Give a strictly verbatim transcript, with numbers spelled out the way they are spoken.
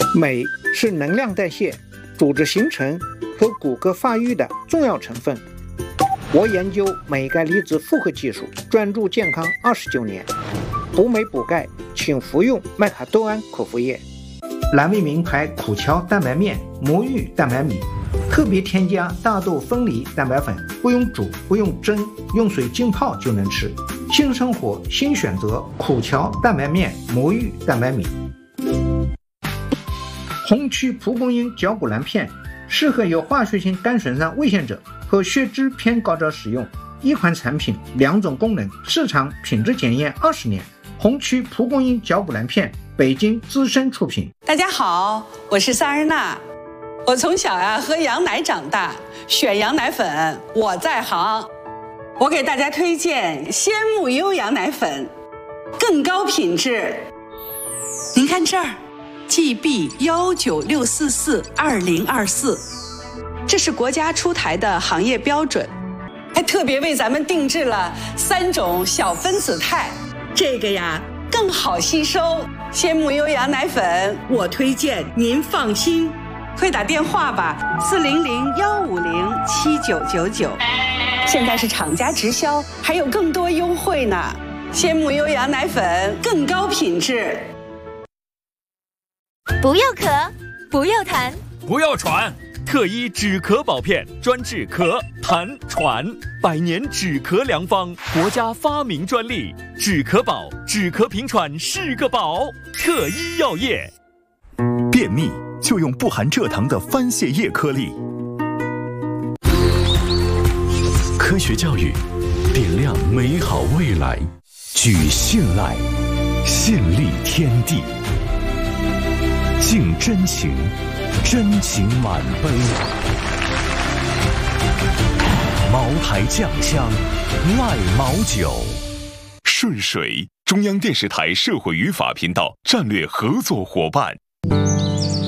镁是能量代谢、组织形成和骨骼发育的重要成分。我研究镁钙离子复合技术，专注健康二十九年。补镁补钙，请服用麦卡多胺口服液。蓝莓名牌苦荞蛋白面、魔芋蛋白米，特别添加大豆分离蛋白粉，不用煮，不用蒸，用水浸泡就能吃。新生活新选择，苦荞蛋白面、魔芋蛋白米。红曲蒲公英绞骨蓝片适合有化学性肝损伤危险者和血脂偏高者使用。一款产品，两种功能，市场品质检验二十年。红曲蒲公英绞骨蓝片，北京资深出品。 大家好，我是萨日娜。我从小呀喝羊奶长大，选羊奶粉我在行。我给大家推荐鲜木优羊奶粉，更高品质。您看这儿 G B 一九六四四二零二四，这是国家出台的行业标准，还特别为咱们定制了三种小分子肽，这个呀更好吸收。鲜木优羊奶粉我推荐您放心，快打电话吧，四零零幺五零七九九九。现在是厂家直销，还有更多优惠呢。鲜木优羊奶粉更高品质。 不要咳，不要痰， 不要喘，特医止咳宝片专治咳、痰、喘，百年止咳良方，国家发明专利，止咳宝，止咳平喘是个宝。特医药业。 便秘就用不含蔗糖的番泻叶颗粒。科学教育，点亮美好未来。举信赖，信立天地。敬真情，真情满杯。茅台酱香，赖茅酒。顺水，中央电视台社会与法频道战略合作伙伴。